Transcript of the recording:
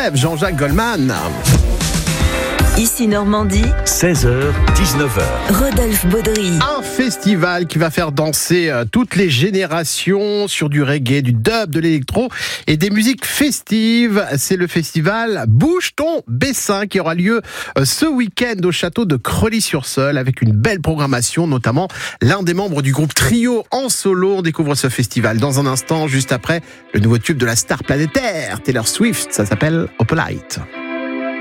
rêve, Jean-Jacques Goldman. Ici Normandie, 16h, 19h. Rodolphe Baudry. Un festival qui va faire danser toutes les générations sur du reggae, du dub, de l'électro et des musiques festives. C'est le festival Bouge ton Bessin qui aura lieu ce week-end au château de Creully-sur-Seulles avec une belle programmation, notamment l'un des membres du groupe Trio en solo. On découvre ce festival dans un instant, juste après le nouveau tube de la star planétaire Taylor Swift. Ça s'appelle Opalite.